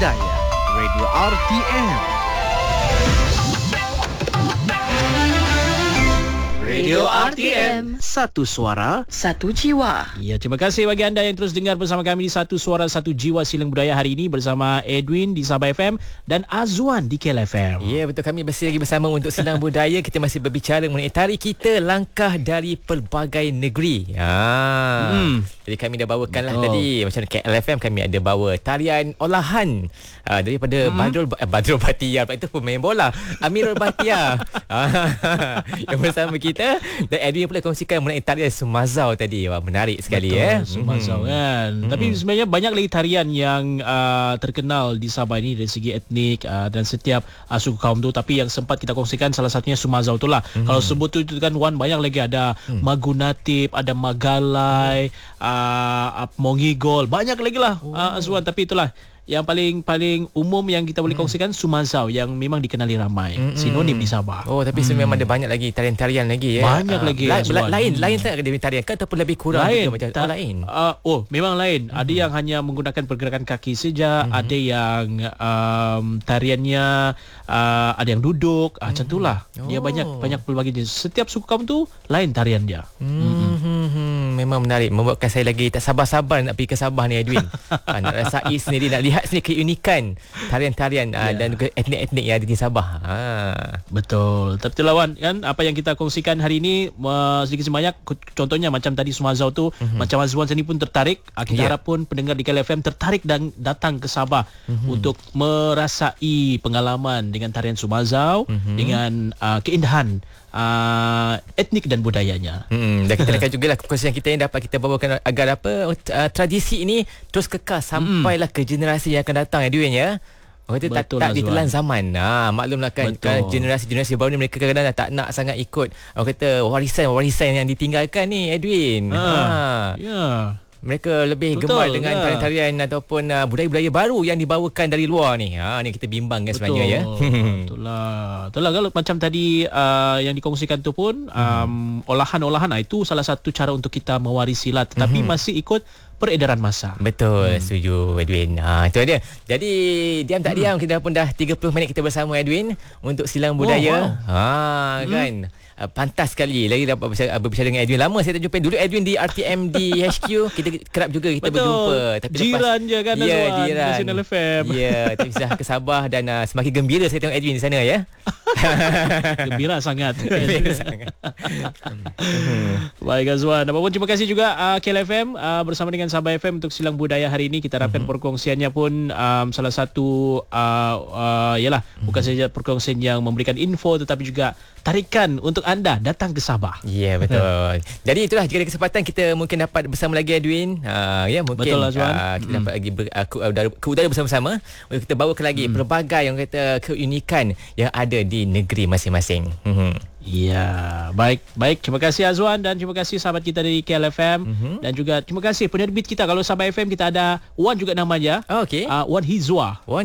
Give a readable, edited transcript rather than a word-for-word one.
Budaya Radio RTM. Radio RTM, satu suara, satu jiwa. Ya, terima kasih bagi anda yang terus dengar bersama kami di Satu Suara Satu Jiwa Silang Budaya hari ini bersama Edwin di Sabah FM dan Azwan di KL FM. Ya, betul, kami masih lagi bersama untuk Silang Budaya. Kita masih berbicara mengenai tari kita langkah dari pelbagai negeri. Jadi kami dah bawakan lah tadi, macam KL FM kami ada bawa tarian olahan daripada Badrul Bhatia, itu pemain bola, Amirul Bhatia yang bersama kita. Dan Edwin pula kongsikan mengenai tarian Sumazau tadi. Wah, menarik sekali. Sumazau kan. Tapi sebenarnya banyak lagi tarian yang terkenal di Sabah ini dari segi etnik dan setiap suku kaum tu. Tapi yang sempat kita kongsikan salah satunya Sumazau tu lah. Kalau sebut tu kan Wan, banyak lagi ada Magunatip, ada Magalai, Mongigol, banyak lagi lah Azwan. Tapi itulah yang paling umum yang kita boleh kongsikan, Sumazau yang memang dikenali ramai, sinonim di Sabah. Oh, tapi memang ada banyak lagi tarian-tarian lagi ya. Banyak lagi. Lain tak dari tarian kan, ataupun lebih kurang lain, macam lain. Memang lain. Ada yang hanya menggunakan pergerakan kaki saja, ada yang tariannya ada yang duduk, macam itulah. Dia banyak pelbagai jenis. Setiap suku kaum tu lain tarian dia. Memang menarik, membuatkan saya lagi tak sabar-sabar nak pergi ke Sabah ni, Edwin. Nak rasai sendiri, nak lihat sendiri keunikan tarian-tarian dan juga etnik-etnik yang ada di Sabah. Betul. Tapi itulah Wan, kan apa yang kita kongsikan hari ini sedikit sebanyak, contohnya macam tadi Sumazau tu, macam Azwan sendiri pun tertarik. Kita harap pun pendengar di KL FM tertarik dan datang ke Sabah untuk merasai pengalaman dengan tarian Sumazau, dengan keindahan etnik dan budayanya. Dan kita nakkan juga lah kekongsian kita yang dapat kita bawakan agar tradisi ini terus kekal sampailah ke generasi yang akan datang, Edwin ya. Kita tak ditelan zaman. Maklumlah kan, generasi baru ni mereka kadang-kadang tak nak sangat ikut warisan yang ditinggalkan ni, Edwin. Mereka lebih gemar dengan tarian-tarian ataupun budaya-budaya baru yang dibawakan dari luar ni. Ni kita bimbang kan sebenarnya ya. Betul lah kalau macam tadi yang dikongsikan tu pun olahan-olahan itu salah satu cara untuk kita mewarisi lah, tetapi masih ikut peredaran masa. Betul, setuju Edwin. Itu dia. Jadi diam tak diam kita pun dah 30 minit kita bersama Edwin untuk Silang Budaya. Kan. Pantas sekali lagi dapat berbicara dengan Edwin. Lama saya tak jumpa dulu Edwin di RTM di HQ. Kita kerap juga kita berjumpa. Tapi jiran je kan, jiran Nasional FM. Ya, tapi bisa ke Sabah dan semakin gembira saya tengok Edwin di sana ya. Gembira sangat. Baik Azwan, apapun terima kasih juga KL FM bersama dengan Sabah FM untuk Silang Budaya hari ini. Kita harapkan perkongsiannya pun salah satu ialah bukan saja perkongsian yang memberikan info, tetapi juga tarikan untuk anda datang ke Sabah. Ya, betul. Jadi itulah, jika ada kesempatan kita mungkin dapat bersama lagi Edwin. Ya, mungkin betul, kita dapat lagi ke udara bersama-sama untuk kita bawakan lagi pelbagai yang kata keunikan yang ada di negeri masing-masing. Ya, baik. Terima kasih Azwan dan terima kasih sahabat kita dari KL FM dan juga terima kasih penerbit kita. Kalau Sabah FM kita ada Wan juga namanya. Wan Hizwa.